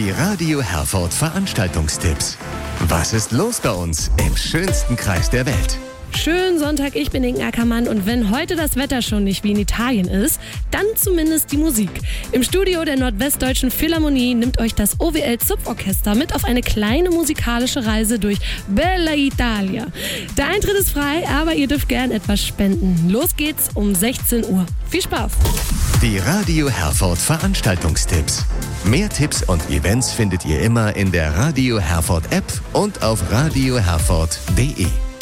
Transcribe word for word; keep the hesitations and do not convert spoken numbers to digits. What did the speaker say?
Die Radio Herford Veranstaltungstipps. Was ist los bei uns im schönsten Kreis der Welt? Schönen Sonntag, ich bin Inken Ackermann und wenn heute das Wetter schon nicht wie in Italien ist, dann zumindest die Musik. Im Studio der Nordwestdeutschen Philharmonie nimmt euch das O W L-Zupforchester mit auf eine kleine musikalische Reise durch Bella Italia. Der Eintritt ist frei, aber ihr dürft gern etwas spenden. Los geht's um sechzehn Uhr. Viel Spaß! Die Radio Herford Veranstaltungstipps. Mehr Tipps und Events findet ihr immer in der Radio Herford App und auf radio herford punkt de.